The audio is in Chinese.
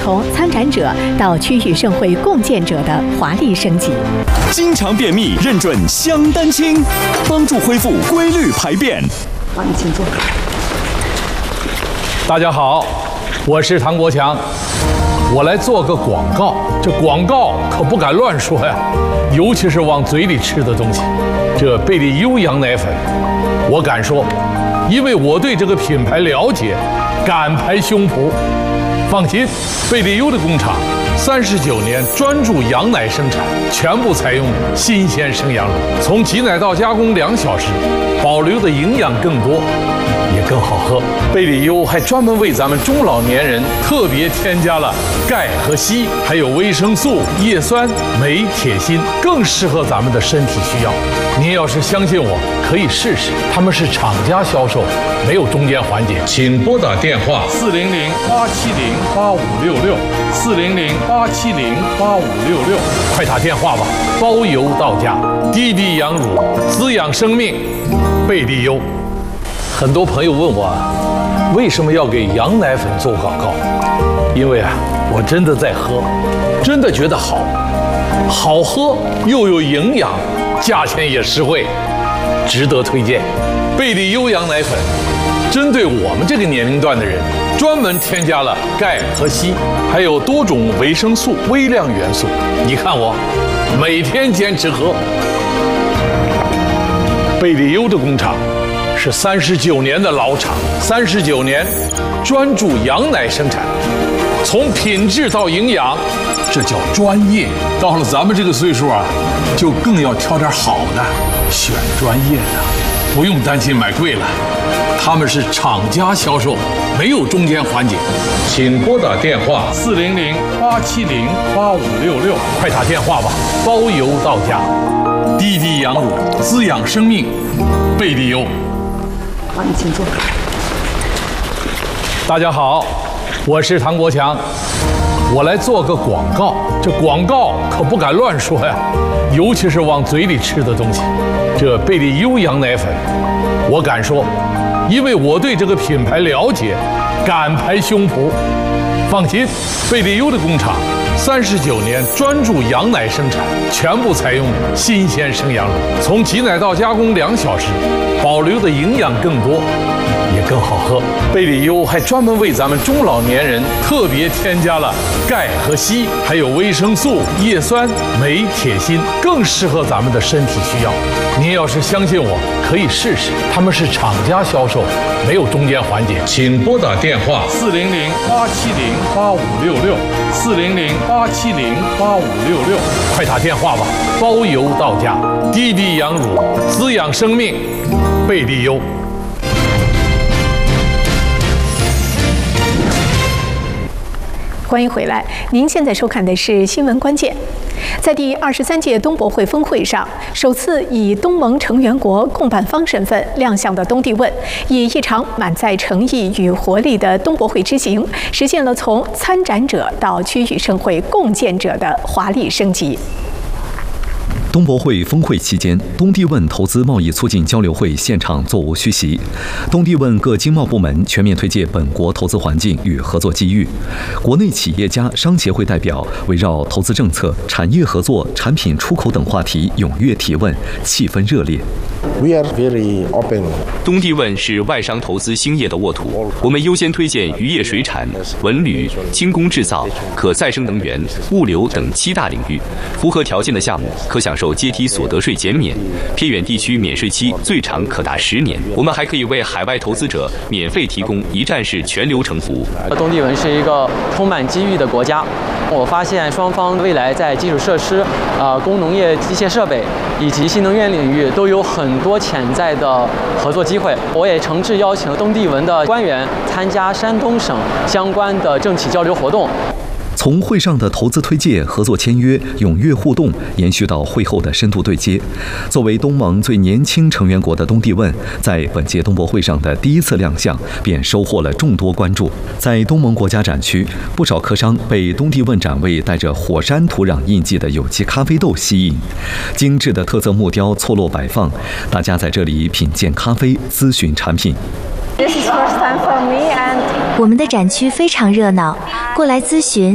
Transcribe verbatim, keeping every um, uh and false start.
从参展者到区域盛会共建者的华丽升级。 经常便秘认准香丹清，帮助恢复规律排便。 好，你请坐。 大家好，我是唐国强，我来做个广告。这广告可不敢乱说呀，尤其是往嘴里吃的东西。这贝利优羊奶粉，我敢说，因为我对这个品牌了解，敢拍胸脯。放心，贝利优的工厂三十九年专注羊奶生产，全部采用新鲜生羊乳，从挤奶到加工两小时，保留的营养更多，也更好喝。贝利优还专门为咱们中老年人特别添加了钙和硒，还有维生素、叶酸、镁、铁、锌，更适合咱们的身体需要。您要是相信我，可以试试。他们是厂家销售，没有中间环节。请拨打电话四零零八七零八五六六四零零八七零八五六六，快打电话吧，包邮到家。滴滴羊乳，滋养生命，贝利优。很多朋友问我，为什么要给羊奶粉做广告？因为啊，我真的在喝，真的觉得好，好喝又有营养，价钱也实惠，值得推荐。贝利优羊奶粉针对我们这个年龄段的人，专门添加了钙和硒，还有多种维生素、微量元素。你看我每天坚持喝。贝利优的工厂是三十九年的老厂，三十九年专注羊奶生产，从品质到营养，这叫专业。到了咱们这个岁数啊，就更要挑点好的，选专业的，不用担心买贵了。他们是厂家销售，没有中间环节。请拨打电话四零零八七零八五六六，快打电话吧，包邮到家。滴滴羊乳，滋养生命，贝利优。 好，你请坐。 大家好，我是唐国强，我来做个广告。这广告可不敢乱说呀，尤其是往嘴里吃的东西。这贝利优羊奶粉，我敢说，因为我对这个品牌了解，敢拍胸脯。放心，贝利优的工厂三十九年专注羊奶生产，全部采用新鲜生羊乳，从挤奶到加工两小时，保留的营养更多，也更好喝。贝利优还专门为咱们中老年人特别添加了钙和硒，还有维生素、叶酸、镁、铁、锌，更适合咱们的身体需要。您要是相信我，可以试试。他们是厂家销售，没有中间环节。请拨打电话四零零八七零八五六六四零零八七零八五六六，快打电话吧，包邮到家。滴滴羊乳，滋养生命，贝利优。 欢迎回来，您现在收看的是新闻关键。在第二十三届东博会峰会上，首次以东盟成员国共办方身份亮相的东帝汶，以一场满载诚意与活力的东博会之行，实现了从参展者到区域盛会共建者的华丽升级。 东博会峰会期间，东帝汶投资贸易促进交流会现场座无虚席。东帝汶各经贸部门全面推介本国投资环境与合作机遇，国内企业家、商协会代表围绕投资政策、产业合作、产品出口等话题踊跃提问，气氛热烈。 We are very open. 东帝汶是外商投资兴业的沃土，我们优先推荐渔业水产、文旅、轻工制造、可再生能源、物流等七大领域。符合条件的项目可享受阶梯所得税减免，偏远地区免税期最长可达十年。我们还可以为海外投资者免费提供一站式全流程服务。 东帝汶是一个充满机遇的国家，我发现双方未来在基础设施、呃工农业机械设备以及新能源领域都有很多潜在的合作机会。我也诚挚邀请东帝汶的官员参加山东省相关的政企交流活动。 从会上的投资推介、合作签约、踊跃互动，延续到会后的深度对接。作为东盟最年轻成员国的东帝汶，在本届东博会上的第一次亮相，便收获了众多关注。在东盟国家展区，不少客商被东帝汶展位带着火山土壤印记的有机咖啡豆吸引，精致的特色木雕错落摆放，大家在这里品鉴咖啡、咨询产品。 我们的展区非常热闹，过来咨询